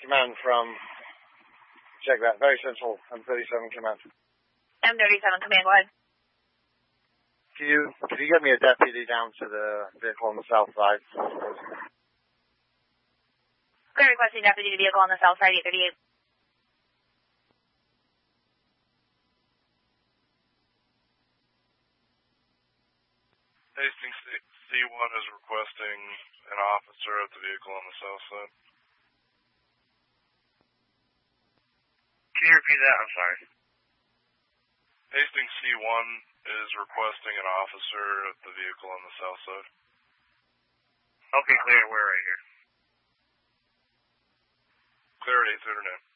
Command from, check that, very central, M37 Command. M37 Command, go ahead. Could you get me a deputy down to the vehicle on the south side? Clear requesting deputy to vehicle on the south side, 838. Hastings C1 is requesting an officer at the vehicle on the south side. Can you repeat that? I'm sorry. Hastings C1 is requesting an officer at the vehicle on the south side. Okay, clear. We're right here. Clear at 839.